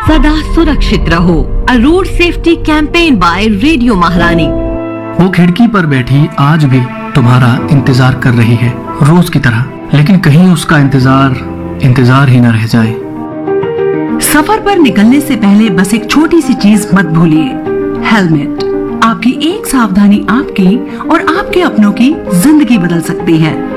सदा सुरक्षित रहो। अ road safety campaign bye radio महारानी। वो खिड़की पर बैठी आज भी तुम्हारा इंतजार कर रही है, रोज की तरह, लेकिन कहीं उसका इंतजार ही न रह जाए। सफर पर निकलने से पहले बस एक छोटी सी चीज मत भूलिए, हेलमेट। आपकी एक सावधानी आपकी और आपके अपनों की जिंदगी बदल सकती है।